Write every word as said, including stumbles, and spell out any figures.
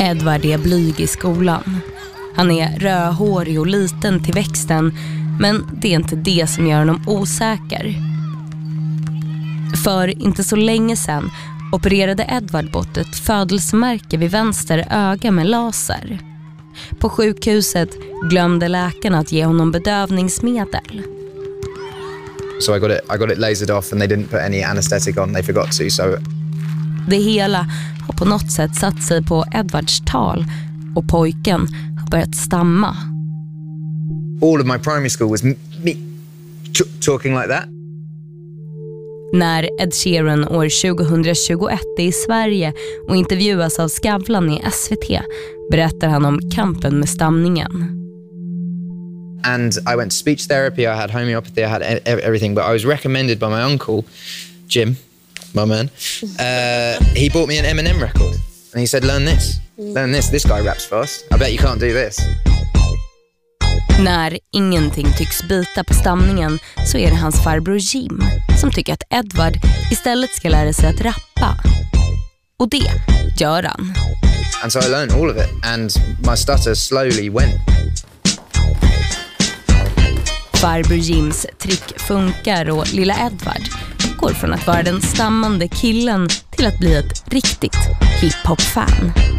Edward är blyg i skolan. Han är rödhårig och liten till växten, men det är inte det som gör honom osäker. För inte så länge sedan opererade Edward bort ett födelsemärke vid vänster öga med laser. På sjukhuset glömde läkarna att ge honom bedövningsmedel. So I got it I got it lasered off and they didn't put any anesthetic on, they forgot to, so Det hela har på något sätt satt sig på Edwards tal och pojken har börjat stamma. All of my primary school was me t- talking like that. När Ed Sheeran år tjugohundratjugoett är i Sverige och intervjuas av Skavlan i S V T berättar han om kampen med stamningen. And I went to speech therapy, I had homeopathy, I had e- everything, but I was recommended by my uncle, Jim, my man. Uh, he bought me an Eminem record and he said, learn this, learn this, this guy raps fast, I bet you can't do this. När ingenting tycks bita på stamningen så är det hans farbror Jim som tycker att Edward istället ska lära sig att rappa. Och det gör han. And so I learned all of it and my stutter slowly went. Farbror Jims trick funkar och lilla Edward går från att vara den stammande killen till att bli ett riktigt hiphop-fan.